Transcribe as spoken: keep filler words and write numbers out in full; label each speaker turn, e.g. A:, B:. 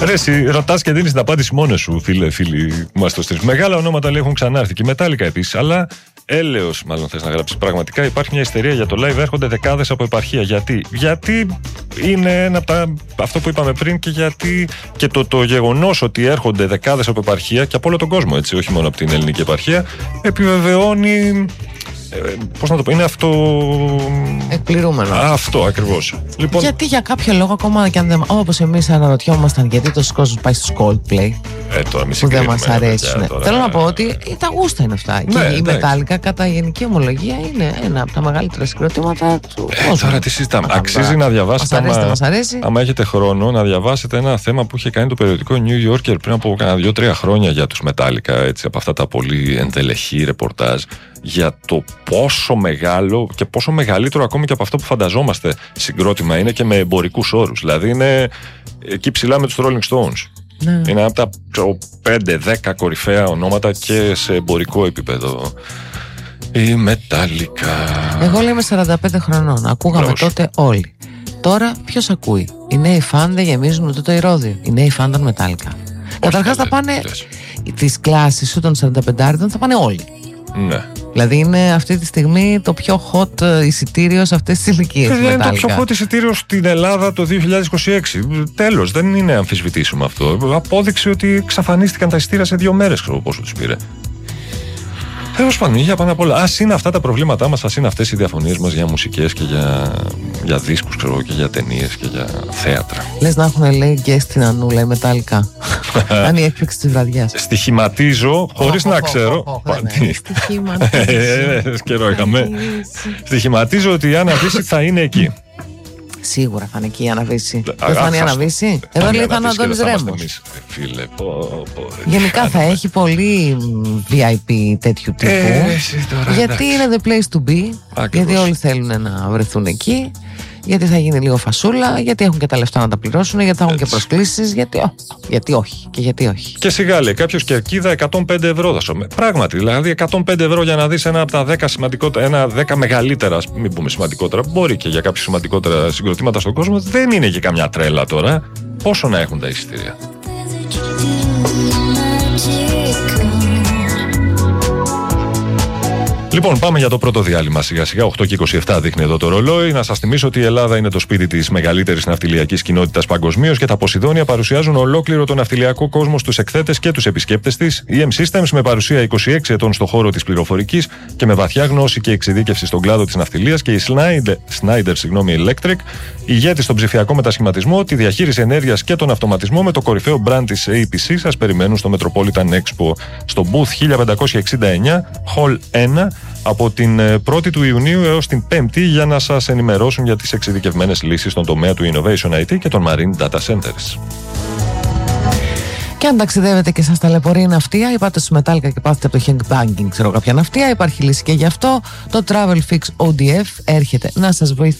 A: Ρε, εσύ ρωτάς και δίνεις την απάντηση μόνος σου, φίλε, φίλοι που μας το στείλουν. Μεγάλα ονόματα λέει έχουν ξανάρθει και Metallica επίσης, αλλά έλεος, μάλλον θες να γράψεις. Πραγματικά υπάρχει μια ιστερία για το live, έρχονται δεκάδες από επαρχία. Γιατί, γιατί είναι ένα από τα, αυτό που είπαμε πριν και γιατί και το, το γεγονός ότι έρχονται δεκάδες από επαρχία και από όλο τον κόσμο, έτσι, όχι μόνο από την ελληνική επαρχία, επιβεβαιώνει. Ε, πώς να το πω, είναι αυτό.
B: Εκπληρούμενο.
A: Αυτό ακριβώς. Λοιπόν...
B: Γιατί για κάποιο λόγο, ακόμα και αν δεν. Όπως εμείς αναρωτιόμασταν, γιατί τόσος κόσμος πάει στο Coldplay.
A: Ε, τώρα μη
B: που δεν μας αρέσουν.
A: τώρα...
B: Θέλω να πω ότι τα γούστα είναι αυτά.
A: Ναι,
B: και η
A: ναι.
B: Metallica, κατά γενική ομολογία, είναι ένα από τα μεγαλύτερα συγκροτήματα του
A: ε,
B: κόσμου.
A: Τώρα τι συζητάμε. Αξίζει να διαβάσετε.
B: Μας αρέσει,
A: άμα,
B: μας αρέσει.
A: άμα έχετε χρόνο, να διαβάσετε ένα θέμα που είχε κάνει το περιοδικό New Yorker πριν από κάνα δύο-τρία χρόνια για τους Metallica. Έτσι, από αυτά τα πολύ ενδελεχή ρεπορτάζ. Για το πόσο μεγάλο και πόσο μεγαλύτερο ακόμη και από αυτό που φανταζόμαστε συγκρότημα είναι και με εμπορικούς όρους. Δηλαδή είναι εκεί ψηλά με τους Rolling Stones. Ναι. Είναι από τα πέντε δέκα κορυφαία ονόματα και σε εμπορικό επίπεδο. Η Metallica.
B: Εγώ λέω είμαι σαράντα πέντε χρονών. Ακούγαμε Μπράβο. τότε όλοι. Τώρα ποιος ακούει? Οι νέοι φαν δεν γεμίζουν ούτε το ηρώδιο. Οι νέοι φαν των Metallica. Καταρχάς θα πάνε τις κλάσεις σου των σαράντα πέντε θα πάνε όλοι.
A: Ναι.
B: Δηλαδή είναι αυτή τη στιγμή το πιο hot εισιτήριο σε αυτές τις ηλικίες.
A: Είναι το πιο hot εισιτήριο στην Ελλάδα το δύο χιλιάδες είκοσι έξι. Τέλος, δεν είναι αμφισβητήσιμο αυτό. Απόδειξη ότι εξαφανίστηκαν τα εισιτήρια σε δύο μέρες, ξέρω πόσο τους πήρε. Τέλος πάντων, για πάνω απ' όλα. Ας είναι αυτά τα προβλήματά μας, ας είναι αυτές οι διαφωνίες μας για μουσικές και για, για δίσκους, ξέρω, και για ταινίες και για θέατρα.
B: Λες να έχουν λέει και στην Ανούλα η Metallica. Αν η έκπληξη της βραδιάς.
A: Στοιχηματίζω, χωρίς να ξέρω.
B: Στοιχηματίζω.
A: Καιρό είχαμε. Στοιχηματίζω ότι η Άννα Βύση θα είναι εκεί.
B: Σίγουρα θα είναι εκεί η Άννα Βύση. Δεν θα είναι η Άννα Βύση. Εδώ λέει θα είναι ο Αντώνης Ρέμος.
A: Φίλε, πω, πω,
B: γενικά θα έχει πολύ βι άι πι τέτοιου τύπου.
A: Ε, τώρα,
B: γιατί είναι the place to be.
A: Ακριβώς.
B: Γιατί όλοι θέλουν να βρεθούν εκεί. Γιατί θα γίνει λίγο φασούλα. Γιατί έχουν και τα λεφτά να τα πληρώσουν. Γιατί θα έχουν Έτσι. και προσκλήσεις. Γιατί, ό, γιατί όχι. Και γιατί όχι.
A: Και σιγά λέει κάποιος κερκίδα εκατόν πέντε ευρώ θα σου. Πράγματι, δηλαδή εκατόν πέντε ευρώ για να δεις ένα από τα δέκα σημαντικότερα, ένα δέκα μεγαλύτερα, μην πούμε σημαντικότερα, μπορεί και για κάποια σημαντικότερα συγκροτήματα στον κόσμο, δεν είναι και καμιά τρέλα τώρα. Πόσο να έχουν τα εισιτήρια. Λοιπόν, πάμε για το πρώτο διάλειμμα σιγά σιγά. οκτώ και είκοσι επτά δείχνει εδώ το ρολόι. Να σας θυμίσω ότι η Ελλάδα είναι το σπίτι της μεγαλύτερης ναυτιλιακής κοινότητας παγκοσμίως και τα Ποσειδόνια παρουσιάζουν ολόκληρο τον ναυτιλιακό κόσμο στους εκθέτες και τους επισκέπτες της. Η M-Systems με παρουσία είκοσι έξι ετών στον χώρο της πληροφορικής και με βαθιά γνώση και εξειδίκευση στον κλάδο της ναυτιλίας και η Schneider, Schneider συγγνώμη, Electric, ηγέτη στον ψηφιακό μετασχηματισμό, τη διαχείριση ενέργειας και τον αυτοματισμό με το κορυφαίο brand της έι πι σι σας περιμένουν στο Metropolitan Expo στο Booth χίλια πεντακόσια εξήντα εννιά, Hall ένα, από την πρώτη του Ιουνίου έως την πέμπτη για να σας ενημερώσουν για τις εξειδικευμένες λύσεις στον τομέα του Innovation άι τι και των Marine Data Centers.
B: Και αν ταξιδεύετε και σας ταλαιπωρεί η ναυτία, ή πάτε στο Metallica και πάθετε από το Headbanging, ξέρω κάποια ναυτία, υπάρχει λύση και γι' αυτό. Το Travel Fix ο ντι εφ έρχεται να σας βοηθήσει